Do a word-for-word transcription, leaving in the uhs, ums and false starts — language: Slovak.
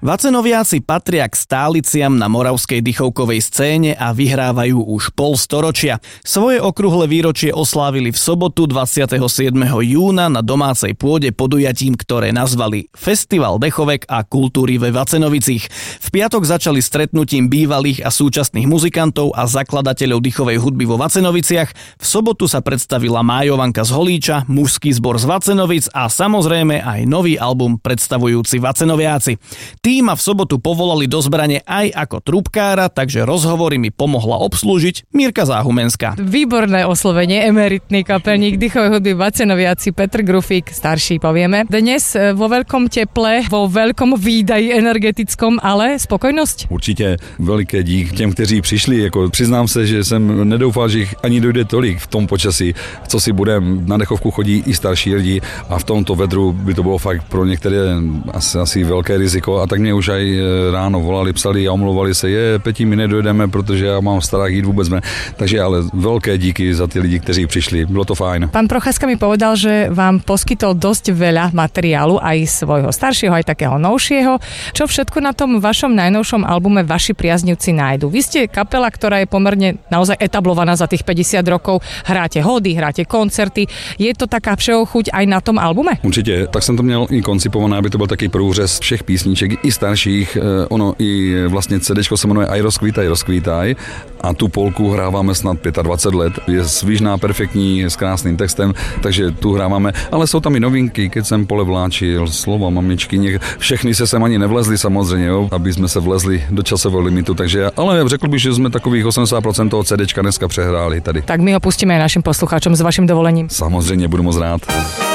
Vacenoviaci patria k stáliciam na moravskej dychovkovej scéne a vyhrávajú už pol storočia. Svoje okrúhle výročie oslávili v sobotu dvadsiateho siedmeho júna na domácej pôde podujatím, ktoré nazvali Festival dechovek a kultúry ve Vacenovicích. V piatok začali stretnutím bývalých a súčasných muzikantov a zakladateľov dychovej hudby vo Vacenoviciach. V sobotu sa predstavila Májovanka z Holíča, mužský zbor z Vacenovic a samozrejme aj nový album predstavujúci Vacenoviaci. Týma v sobotu povolali do zbrane aj ako trúbkára, takže rozhovory mi pomohla obslúžiť Mirka Záhumenská. Výborné oslovenie, emeritný kapelník dychovej hudby Vacenoviaci Petr Grufík, starší povieme. Dnes vo veľkom teple, vo veľkom výdaji energetickom, ale spokojnosť? Určitě veliké dík těm, kteří přišli. Jako přiznám se, že jsem nedoufal, že jich ani dojde tolik v tom počasí, co si budem. Na dechovku chodí i starší lidi a v tomto vedru by to bylo fakt pro některé asi, asi velké riziko. A tak mě už aj ráno volali, psali a omlouvali se, je, Peti, my nedojdeme, protože já mám strach jít vůbec ne. Takže ale velké díky za ty lidi, kteří přišli. Bylo to fajn. Pán Procházka mi povedal, že vám poskytol dosť veľa materiálu, aj svojho staršieho, aj takého novšieho. Čo všetko na tom vašom najnovšom albume vaši priaznivci nájdu? Vy ste kapela, ktorá je pomerne naozaj etablovaná za tých päťdesiat rokov. Hráte hody, hráte koncerty. Je to taká všeochuť aj na tom albume? Určitě, tak jsem to měl i koncipované, aby to byl taký průřez všech písniček, i starších. Ono i vlastně CDčko se jmenuje Aj rozkvítaj, rozkvítaj a tu polku hráváme snad dvacet pět let. Je svížná, perfektní, s krásným textem, takže tu hráváme. Ale jsou tam i novinky, keď jsem polevláčil, slova mamičky, něk... všechny se sem ani nevlezli samozřejmě, jo, aby jsme se vlezli do časového limitu, takže ale řekl bych, že jsme takových osmdesát procent toho CDčka dneska přehráli tady. Tak my ho pustíme aj našim poslucháčom s vašim dovolením. Samozřejmě, budu moc rád.